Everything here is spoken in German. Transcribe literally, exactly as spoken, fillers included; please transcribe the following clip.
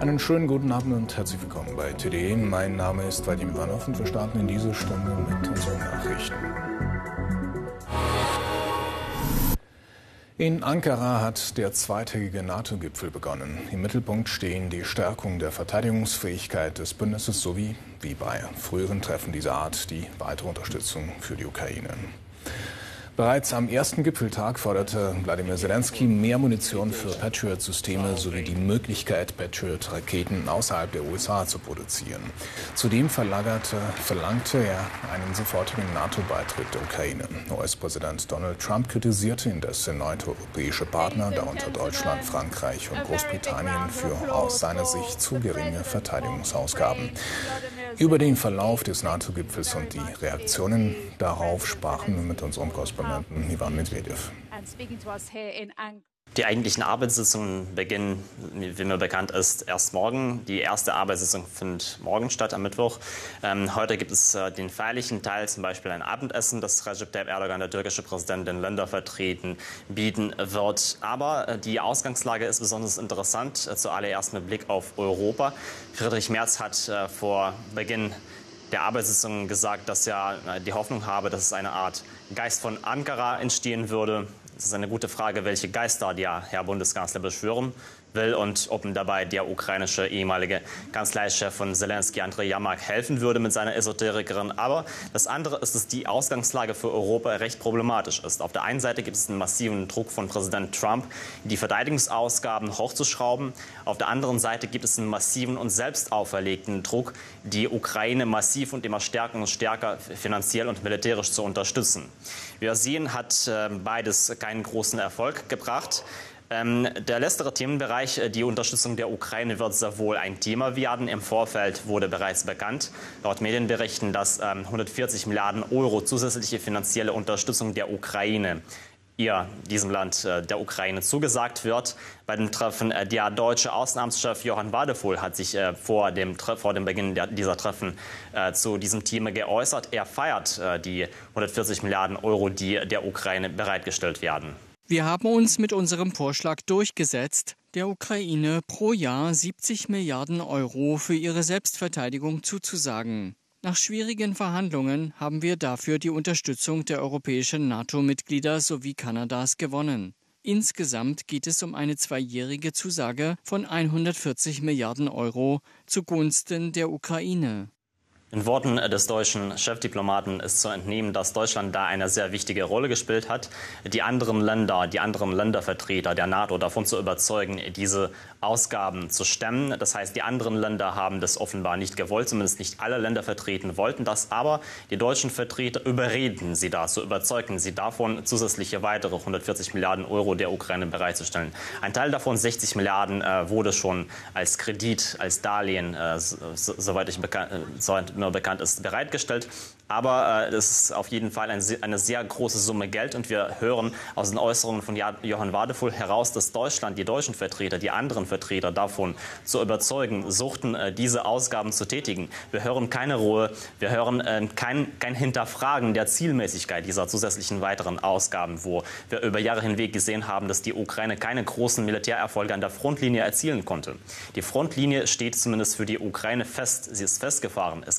Einen schönen guten Abend und herzlich willkommen bei T D E. Mein Name ist Vadim Ivanov und wir starten in dieser Stunde mit unseren Nachrichten. In Ankara hat der zweitägige NATO-Gipfel begonnen. Im Mittelpunkt stehen die Stärkung der Verteidigungsfähigkeit des Bündnisses sowie, wie bei früheren Treffen dieser Art, die weitere Unterstützung für die Ukraine. Bereits am ersten Gipfeltag forderte Wladimir Zelensky mehr Munition für Patriot-Systeme sowie die Möglichkeit, Patriot-Raketen außerhalb der U S A zu produzieren. Zudem verlagerte, verlangte er einen sofortigen NATO-Beitritt der Ukraine. U S-Präsident Donald Trump kritisierte indes erneut europäische Partner, darunter Deutschland, Frankreich und Großbritannien, für aus seiner Sicht zu geringe Verteidigungsausgaben. Über den Verlauf des NATO-Gipfels und die Reaktionen darauf sprachen wir mit unserem Korrespondenten Ivan Medvedev. Die eigentlichen Arbeitssitzungen beginnen, wie mir bekannt ist, erst morgen. Die erste Arbeitssitzung findet morgen statt, am Mittwoch. Ähm, heute gibt es äh, den feierlichen Teil, zum Beispiel ein Abendessen, das Recep Tayyip Erdogan, der türkische Präsident, den Ländervertretern bieten wird. Aber äh, die Ausgangslage ist besonders interessant, äh, zuallererst mit Blick auf Europa. Friedrich Merz hat äh, vor Beginn der Arbeitssitzung gesagt, dass er äh, die Hoffnung habe, dass es eine Art Geist von Ankara entstehen würde. Es ist eine gute Frage, welche Geister der Herr Bundeskanzler beschwören will und ob ihm dabei der ukrainische ehemalige Kanzleichef von Zelensky, Andrej Yermak, helfen würde mit seiner Esoterikerin. Aber das andere ist, dass die Ausgangslage für Europa recht problematisch ist. Auf der einen Seite gibt es einen massiven Druck von Präsident Trump, die Verteidigungsausgaben hochzuschrauben. Auf der anderen Seite gibt es einen massiven und selbst auferlegten Druck, die Ukraine massiv und immer stärker und stärker finanziell und militärisch zu unterstützen. Wie wir sehen, hat äh, beides keinen großen Erfolg gebracht. Ähm, der letztere Themenbereich, die Unterstützung der Ukraine, wird sehr wohl ein Thema werden. Im Vorfeld wurde bereits bekannt, laut Medienberichten, dass ähm, hundertvierzig Milliarden Euro zusätzliche finanzielle Unterstützung der Ukraine, ihr, diesem Land, äh, der Ukraine, zugesagt wird. Bei dem Treffen, äh, der deutsche Außenamtschef Johann Wadephul hat sich äh, vor, dem, vor dem Beginn der, dieser Treffen äh, zu diesem Thema geäußert. Er feiert äh, die hundertvierzig Milliarden Euro, die der Ukraine bereitgestellt werden. Wir haben uns mit unserem Vorschlag durchgesetzt, der Ukraine pro Jahr siebzig Milliarden Euro für ihre Selbstverteidigung zuzusagen. Nach schwierigen Verhandlungen haben wir dafür die Unterstützung der europäischen NATO-Mitglieder sowie Kanadas gewonnen. Insgesamt geht es um eine zweijährige Zusage von hundertvierzig Milliarden Euro zugunsten der Ukraine. In Worten des deutschen Chefdiplomaten ist zu entnehmen, dass Deutschland da eine sehr wichtige Rolle gespielt hat, die anderen Länder, die anderen Ländervertreter der NATO davon zu überzeugen, diese Ausgaben zu stemmen. Das heißt, die anderen Länder haben das offenbar nicht gewollt, zumindest nicht alle Ländervertreter wollten das, aber die deutschen Vertreter überreden sie dazu, überzeugen sie davon, zusätzliche weitere hundertvierzig Milliarden Euro der Ukraine bereitzustellen. Ein Teil davon, sechzig Milliarden, äh, wurde schon als Kredit, als Darlehen, äh, so, soweit ich bekannt, äh, soweit mir bekannt ist, bereitgestellt. Aber es äh, ist auf jeden Fall ein, eine sehr große Summe Geld. Und wir hören aus den Äußerungen von Johann Wadephul heraus, dass Deutschland, die deutschen Vertreter, die anderen Vertreter davon zu überzeugen suchten, äh, diese Ausgaben zu tätigen. Wir hören keine Ruhe, wir hören äh, kein, kein Hinterfragen der Zielmäßigkeit dieser zusätzlichen weiteren Ausgaben, wo wir über Jahre hinweg gesehen haben, dass die Ukraine keine großen Militärerfolge an der Frontlinie erzielen konnte. Die Frontlinie steht zumindest für die Ukraine fest, sie ist festgefahren. Es